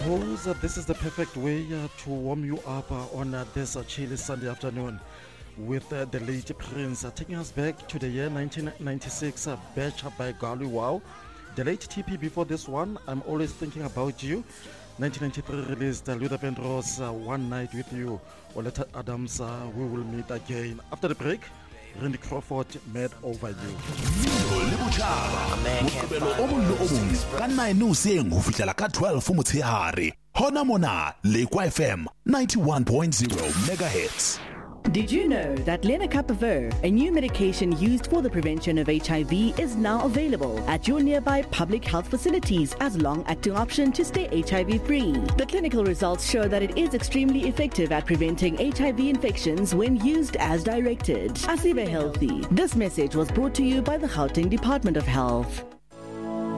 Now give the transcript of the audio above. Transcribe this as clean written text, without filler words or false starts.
suppose this is the perfect way to warm you up on this chilly Sunday afternoon with the late Prince taking us back to the year 1996, Betcha by Gali Wow. The late TP before this one, I'm Always Thinking About You. 1993 released Luther Vandross, One Night With You. Oleta Adams, We Will Meet Again. After the break, Randy Crawford, Mad Over You. Hona Mona, Lekwa FM, 91.0 megahertz. Did you know that Lenacapavir, a new medication used for the prevention of HIV, is now available at your nearby public health facilities as a long-acting option to stay HIV-free? The clinical results show that it is extremely effective at preventing HIV infections when used as directed. Asibe Healthy. This message was brought to you by the Gauteng Department of Health.